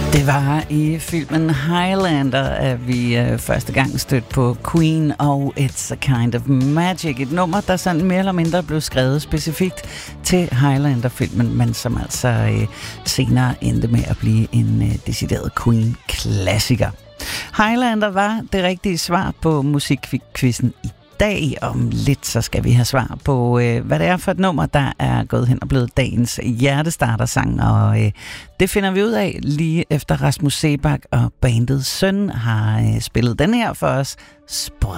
Det var i filmen Highlander, at vi første gang stødte på Queen og It's a Kind of Magic. Et nummer, der sådan mere eller mindre blev skrevet specifikt til Highlander-filmen, men som altså senere endte med at blive en decideret Queen-klassiker. Highlander var det rigtige svar på musikquizzen i dag. Om lidt så skal vi have svar på, hvad det er for et nummer, der er gået hen og blevet dagens hjertestartersang, og det finder vi ud af lige efter Rasmus Seebach og bandets Søn har spillet den her for os.